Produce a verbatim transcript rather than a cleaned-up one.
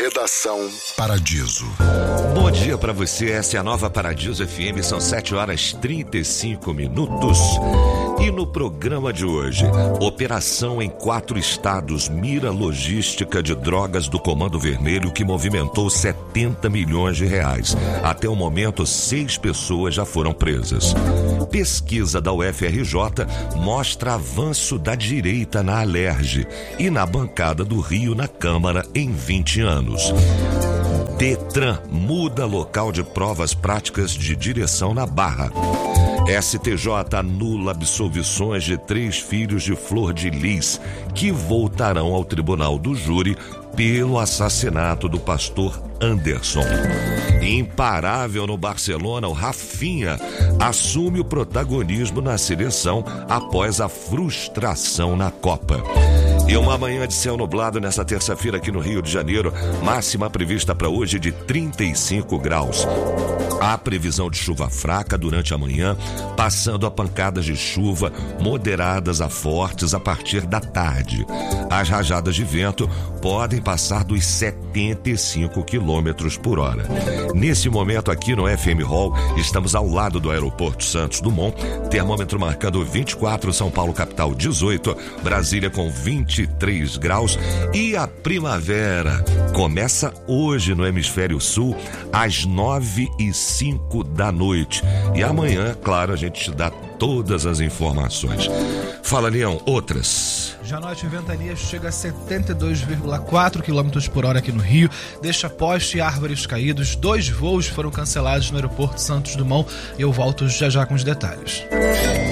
Redação Paradiso. Bom dia para você, essa é a Nova Paradiso F M, são sete horas e trinta e cinco minutos. E no programa de hoje, operação em quatro estados mira logística de drogas do Comando Vermelho que movimentou setenta milhões de reais. Até o momento, seis pessoas já foram presas. Pesquisa da U F R J mostra avanço da direita na Alerj e na bancada do Rio na Câmara em vinte anos. Detran muda local de provas práticas de direção na Barra. S T J anula absolvições de três filhos de Flor de Lis, que voltarão ao tribunal do júri pelo assassinato do pastor Anderson. Imparável no Barcelona, o Rafinha assume o protagonismo na seleção após a frustração na Copa. E uma manhã de céu nublado nessa terça-feira aqui no Rio de Janeiro, máxima prevista para hoje de trinta e cinco graus. Há previsão de chuva fraca durante a manhã, passando a pancadas de chuva moderadas a fortes a partir da tarde. As rajadas de vento podem passar dos setenta e cinco quilômetros por hora. Nesse momento aqui no F M Hall, estamos ao lado do aeroporto Santos Dumont, termômetro marcando vinte e quatro, São Paulo capital dezoito, Brasília com vinte e três graus, e a primavera começa hoje no hemisfério sul às nove e cinco da noite. E amanhã, claro, a gente te dá todas as informações. Fala, Leão, outras. Já a noite em ventania chega a setenta e dois vírgula quatro quilômetros por hora aqui no Rio, deixa poste e árvores caídos. Dois voos foram cancelados no aeroporto Santos Dumont e eu volto já já com os detalhes.